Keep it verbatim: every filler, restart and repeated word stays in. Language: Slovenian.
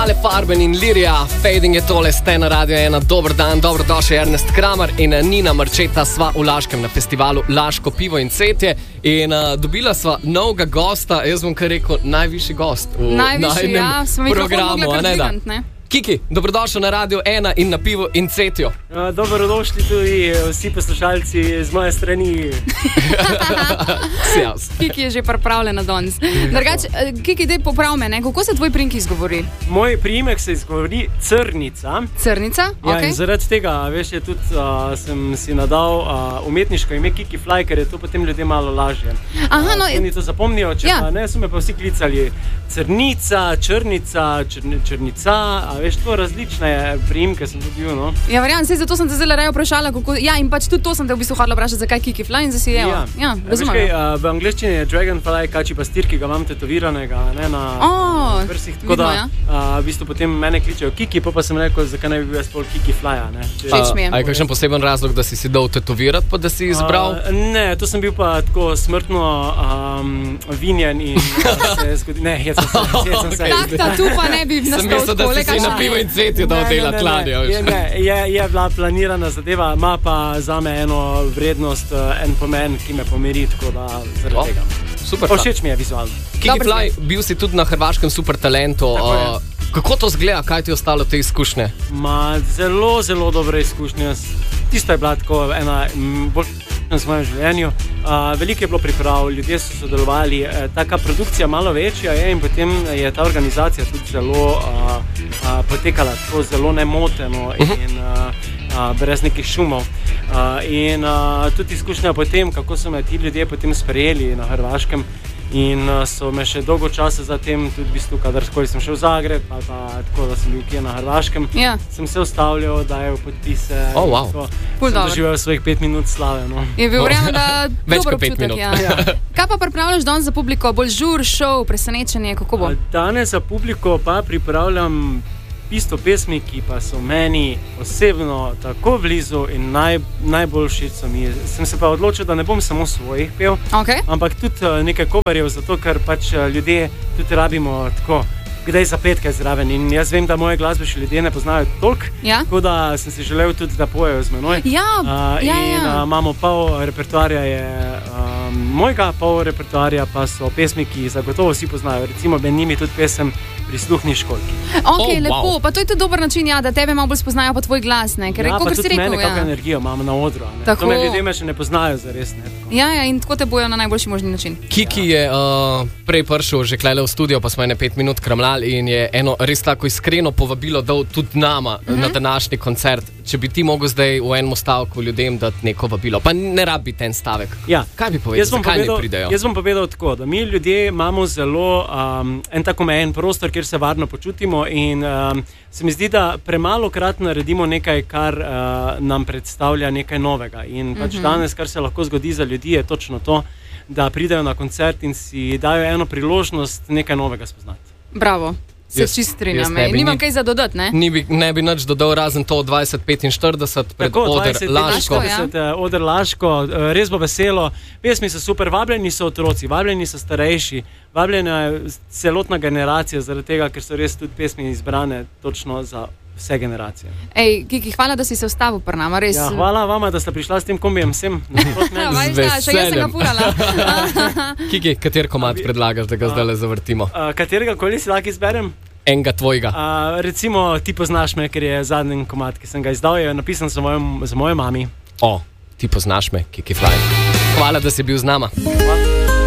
Ale Farben in Lirija, Fading je tole, ste na Radio ena, dober dan, dobrodošli Ernest Kramer in Nina Marčeta, sva v Laškem na festivalu Laško pivo in cvetje in uh, dobila sva novega gosta, jaz bom kar rekel, najvišji gost v najvišji, ja, programu, a ne da. Kiki, dobrodošel na Radio ena in na pivo in cvetjo. Uh, dobrodošli tudi vsi poslušalci z moje strani. Kiki je že pripravljena danes. Drugač, Kiki, dej poprav me, ne? Kako se tvoj priimek izgovori? Moj priimek se izgovori Crnica. Crnica? Ja, Okay. in zaradi tega, veš, je tudi, uh, sem si nadal uh, umetniško ime Kiki Fly, ker je to potem ljudem malo lažje. Aha, no, uh, oni to zapomnijo, če ja. pa ne, so me pa vsi klicali Crnica, Črnica, črn, Črnica, a veš, to različne priimke sem dobil, no. Ja, verjamem, sej zato sem te zelo raje vprašala, kako, ja, in pač tudi to sem te v bistvu hodila vprašati, zakaj Kiki Fly in zdaj si je, ja, ja razumem. Veš kaj, uh, v angleščini je Dragonfly, kači pastir, ki ga imam tetoviranega, ne, na oh, prsih, tako da, ja. uh, v bistvu potem mene kličejo Kiki, pa pa sem rekel, zakaj ne bi bil jaz pol Kiki Fly-a, ne. Všeč mi je. A je kakšen poseben razlog, da si si dal tetovirati, pa da si izbral? Uh, ne, to sem bil pa tako smrtno um, vinjen in uh, se zgodi, ne, jaz sem se, jaz sem se. Tak, ta tu pa ne bi nastal tako. Sem mislil, da si si na pivo in cvetje dal delati ladjo. Je, ne, je, je bila planirana zadeva, ima pa zame eno vrednost, en pomen, ki me pomiri, tako da zaradi oh, tega. Super. Všeč mi je vizualno. Kiki Fly, bil si tudi na hrvaškem Super Talentu. Uh, kako to zgleda, kaj ti je ostalo te izkušnje? Ma, zelo, zelo dobre izkušnje. Tisto je bila tako ena bolj v svojem življenju. Uh, veliko je bilo priprav, ljudje so sodelovali, e, taka produkcija malo večja je in potem je ta organizacija tudi zelo uh, uh, potekala tako zelo nemoteno in uh, uh, brez nekih šumov. Uh, in uh, tudi izkušnja potem, kako so me ti ljudje potem sprejeli na Hrvaškem in uh, so me še dolgo časa zatem, tudi v bistvu, kadarkoli sem šel v Zagreb ali pa tako, da sem bil kje na Hrvaškem, ja. sem se ustavljal, dajal podpise. Oh, wow. So, sem doživel svojih pet minut slave. No. Je bil verjamem, da več dober kot pet občutek, minut. Ja. Ja. Kaj pa pripravljaš danes za publiko? Bolj žur, šov, presenečenje, kako bo? Danes za publiko pa pripravljam isto pesmi, ki pa so meni osebno tako blizu in naj, najbolj všeč so mi. Sem se pa odločil, da ne bom samo svojih pel, okay. ampak tudi nekaj coverjev, zato ker pač ljudje tudi rabimo tako kdaj zapet kaj zraven. In jaz vem, da moje glasbe še ljudje ne poznajo toliko, ja? tako da sem si želel tudi, da pojejo z menoj. Ja, uh, ja, in ja. Uh, imamo pol repertoarja je um, mojega, pol repertoarja pa so pesmi, ki zagotovo vsi poznajo. Recimo med njimi tudi pesem Prisluhni školjki. Ok, oh, lepo. Wow. Pa to je tudi dober način, ja, da tebe malo bolj spoznajo pa tvoj glas, ne? Ker, ja, pa tudi rekel, mene, ja. kakšno energijo imam na odru. To me ljudje me še ne poznajo zares. Ne, ja, ja, in tako te bojo na najboljši možni način. Kiki je uh, prej prišel že klele v studio, pa smo ene pet minut kramljali in je eno res tako iskreno povabilo dal tudi nama uh-huh. na današnji koncert. Če bi ti mogel zdaj v enem stavku ljudem dati neko vabilo, pa ne rabi ten stavek. Ja. Kaj bi povedal, zakaj ne pridejo? Jaz bom povedal tako, da mi ljudje imamo zelo um, en tako omejen prostor, kjer se varno počutimo in um, se mi zdi, da premalo krat naredimo nekaj, kar uh, nam predstavlja nekaj novega. In pač uh-huh. danes, kar se lahko zgodi za ljudi, je točno to, da pridejo na koncert in si dajo eno priložnost nekaj novega spoznati. Bravo. Se čist strinjam, nimam kaj za dodati, ne? Ni bi, ne bi nič dodal, razen to dvajset petinštirideset pred Tako, Oder Laško. dvajset, ja. Oder Laško, res bo veselo, pesmi so super, vabljeni so otroci, vabljeni so starejši, vabljena je celotna generacija, zaradi tega, ker so res tudi pesmi izbrane točno za vse generacije. Ej, Kiki, hvala, da si se ustavil pri nama, res. Ja, hvala vama, da ste prišla s tem kombijem sem. Z veseljem. Kiki, kater komad predlagaš, da ga zdaj le zavrtimo? Uh, katerega koli si lahko izberem? Enega tvojega. Uh, recimo, ti poznaš me, ker je zadnji komad, ki sem ga izdal, je napisan za mojo, za mojo mami. O, ti poznaš me, Kiki Fly. Hvala, da si bil z nama. Hvala.